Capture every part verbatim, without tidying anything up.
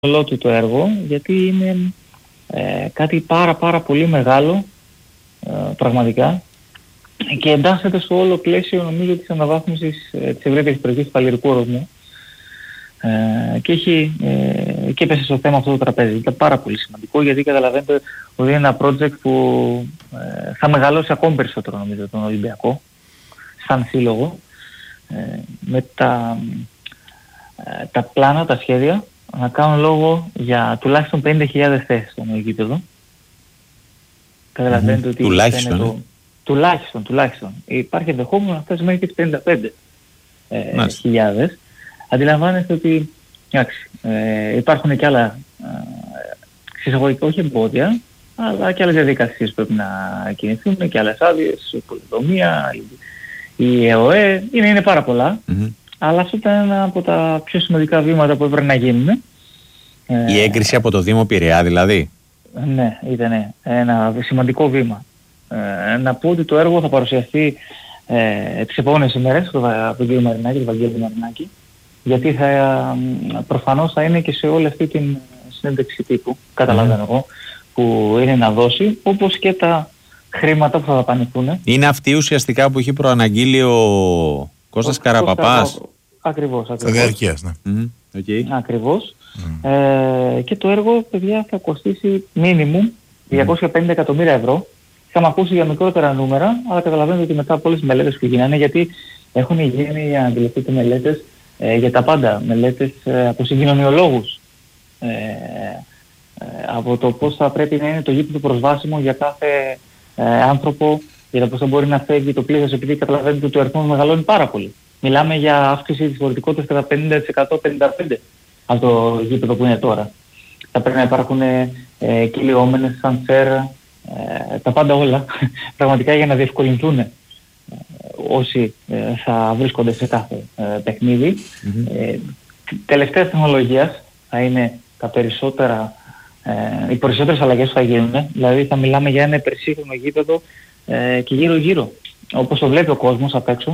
όλο του το έργο, γιατί είναι ε, κάτι πάρα πάρα πολύ μεγάλο ε, πραγματικά και εντάσσεται στο όλο πλαίσιο, νομίζω, της αναβάθμισης ε, της ευρύτερης περιοχής του Φαλιρικού οροσμού ε, και, έχει, ε, και έπεσε στο θέμα αυτό το τραπέζι. Ήταν πάρα πολύ σημαντικό, γιατί καταλαβαίνετε ότι είναι ένα project που ε, θα μεγαλώσει ακόμη περισσότερο, νομίζω, τον Ολυμπιακό σαν σύλλογο ε, με τα, ε, τα πλάνα, τα σχέδια να κάνουν λόγο για τουλάχιστον πενήντα χιλιάδες θέσεις στο νέο γήπεδο. Καταλαβαίνετε mm-hmm. ότι τουλάχιστον, το... τουλάχιστον, τουλάχιστον. Υπάρχει ενδεχόμενο να φτάσει μέχρι και τις πενήντα πέντε χιλιάδες. Αντιλαμβάνεστε ότι εντάξει, ε, υπάρχουν και άλλα συσσαγωγικά, όχι εμπόδια, αλλά και άλλες διαδικασίες πρέπει να κινηθούν και άλλες άδειες, η πολυδομία, η ΕΟΕ, είναι, είναι πάρα πολλά. Mm-hmm. Αλλά αυτό ήταν ένα από τα πιο σημαντικά βήματα που έπρεπε να γίνουν. Η έγκριση από το Δήμο Πειραιά δηλαδή. Ναι, ήταν ένα σημαντικό βήμα. Ε, να πω ότι το έργο θα παρουσιαστεί ε, τις επόμενες ημέρες από τον κύριο Μαρινάκη, τον Βαγγέλη Μαρινάκη, γιατί θα, προφανώς θα είναι και σε όλη αυτή την συνέντευξη τύπου, καταλαβαίνω εγώ, που είναι να δώσει, όπως και τα χρήματα που θα δαπανηθούν. Είναι αυτή ουσιαστικά που έχει προαναγγείλει ο Κώστας Καραπαπάς. Ακριβώς, ακριβώς. Διαρκείας, ναι. Mm, okay. Ακριβώς. Mm. Ε, και το έργο, παιδιά, θα κοστίσει μίνιμουμ διακόσια πενήντα εκατομμύρια ευρώ. Είχαμε ακούσει για μικρότερα νούμερα, αλλά καταλαβαίνετε ότι μετά από όλες τις μελέτες που γίνανε, γιατί έχουν γίνει, για να αντιληφθείτε, μελέτες ε, για τα πάντα. Μελέτες ε, από συγκοινωνιολόγους. Ε, ε, από το πώς θα πρέπει να είναι το γήπεδο προσβάσιμο για κάθε ε, άνθρωπο, για το πώς θα μπορεί να φεύγει το πλήθος, επειδή καταλαβαίνετε ότι το αριθμό μεγαλώνει πάρα πολύ. Μιλάμε για αύξηση της φορητικότητας κατά πενήντα τοις εκατό, πενήντα πέντε τοις εκατό από το γήπεδο που είναι τώρα. Θα πρέπει να υπάρχουν ε, κυλιόμενες, σανσέρ, ε, τα πάντα όλα, πραγματικά, για να διευκολυνθούν ε, όσοι ε, θα βρίσκονται σε κάθε ε, παιχνίδι. Mm-hmm. Ε, τελευταίας τεχνολογίας θα είναι τα περισσότερα, ε, οι περισσότερες αλλαγές που θα γίνουν, δηλαδή θα μιλάμε για ένα υπερσύγχρονο γήπεδο ε, και γύρω-γύρω, όπως το βλέπει ο κόσμος απ' έξω.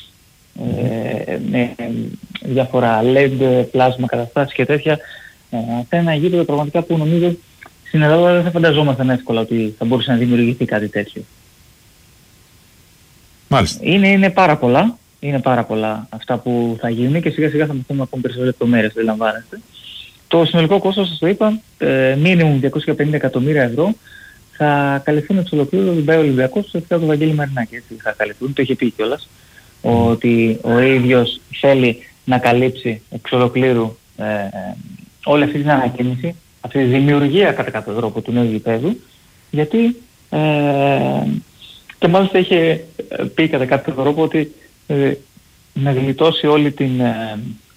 Ε, με διάφορα ελ ι ντι, πλάσμα, καταστάσεις και τέτοια. Ε, αυτά είναι ένα γήπεδο πραγματικά που νομίζω στην Ελλάδα δεν θα φανταζόμασταν εύκολα ότι θα μπορούσε να δημιουργηθεί κάτι τέτοιο. Μάλιστα. Είναι, είναι πάρα πολλά, είναι πάρα πολλά αυτά που θα γίνουν και σιγά σιγά θα μαθαίνουμε ακόμη περισσότερες λεπτομέρειες, δεν λαμβάνεστε. Το συνολικό κόστος, σας το είπα, ε, μίνιμουμ διακόσια πενήντα εκατομμύρια ευρώ, θα καλυφθούν εξ ολοκλήρου ο Ολυμπιακός Ολυμπιακός στο του Βαγγέλη Μαρινάκη. Έτσι θα καλυφθούν, το είχε πει κιόλας. Mm. Ότι ο ίδιος θέλει να καλύψει εξ ολοκλήρου ε, ε, όλη αυτή την ανακοίνηση, αυτή τη δημιουργία κατά κάποιο τρόπο του νέου γηπέδου, γιατί ε, και μάλιστα είχε πει κατά κάποιο τρόπο ότι ε, να γλιτώσει όλη την, ε,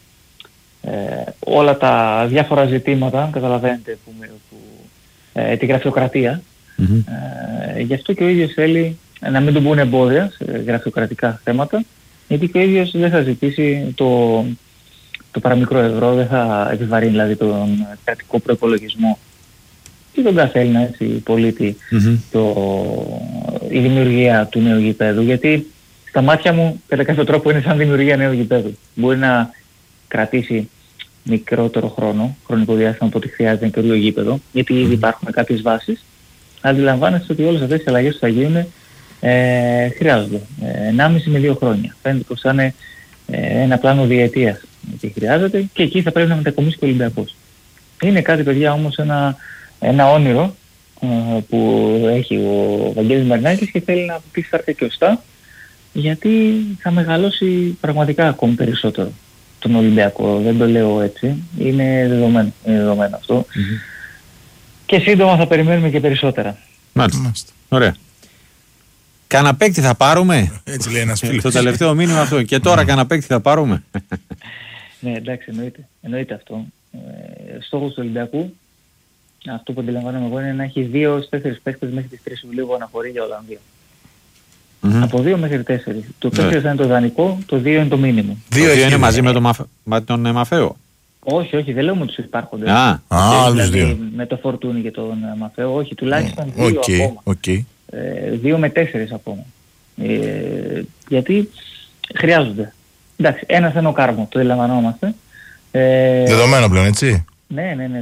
ε, όλα τα διάφορα ζητήματα, καταλαβαίνετε, που, που, ε, τη γραφειοκρατία. Mm-hmm. Ε, γι' αυτό και ο ίδιος θέλει να μην τον μπουν εμπόδια σε γραφειοκρατικά θέματα, γιατί και ο ίδιος δεν θα ζητήσει το, το παραμικρό ευρώ, δεν θα επιβαρύνει δηλαδή τον κρατικό προϋπολογισμό και τον κάθε Έλληνα, έτσι, πολίτη, mm-hmm. το, η δημιουργία του νέου γηπέδου, γιατί στα μάτια μου κατά κάποιο τρόπο είναι σαν δημιουργία νέου γηπέδου. Μπορεί να κρατήσει μικρότερο χρόνο, χρονικό διάστημα από ό,τι χρειάζεται ένα καινούριο γήπεδο, γιατί ήδη υπάρχουν κάποιες βάσεις. Αντιλαμβάνεστε ότι όλες αυτές οι αλλαγές που θα γίνουν ε, χρειάζονται ε, ενάμιση με δύο χρόνια. Φαίνεται πως θα είναι ε, ένα πλάνο διετίας που χρειάζεται και εκεί θα πρέπει να μετακομίσει και ο Ολυμπιακός. Είναι κάτι, παιδιά, όμως ένα, ένα όνειρο ε, που έχει ο Βαγγέλης Μαρινάκης και θέλει να πει σάρκα και οστά, γιατί θα μεγαλώσει πραγματικά ακόμη περισσότερο τον Ολυμπιακό. Δεν το λέω έτσι, είναι δεδομένο, είναι δεδομένο αυτό. Mm-hmm. Και σύντομα θα περιμένουμε και περισσότερα. Μάλιστα. Ωραία. Κανα παίκτη θα πάρουμε. Έτσι λέει ένας φίλος. Το τελευταίο μήνυμα αυτό. Και τώρα κανα παίκτη θα πάρουμε. Ναι, εντάξει, εννοείται. Εννοείται αυτό. Ε, στόχος του Ολυμπιακού, αυτό που αντιλαμβάνομαι εγώ, είναι να έχει δύο έως τέσσερις παίκτες μέχρι τις τρεις Ιουλίου αναχωρεί για Ολλανδία. Mm-hmm. Από δύο μέχρι τέσσερις. Το τέσσερις θα είναι το δανεικό, το δύο είναι το μήνυμο. Δύο είναι είναι μαζί με τον, Μαφ... με τον Μαφέο. Όχι, όχι, δεν λέω με τους υπάρχοντες. Α, άλλους δηλαδή, δύο. Με το Φορτούνι και τον Μαφέο, όχι, τουλάχιστον δύο okay, ακόμα. Okay. Ε, δύο με τέσσερις ακόμα. Ε, γιατί χρειάζονται. Εντάξει, ένας είναι ο Κάρμο, το αντιλαμβανόμαστε. Ε, Δεδομένο πλέον, έτσι. Ναι, ναι, ναι.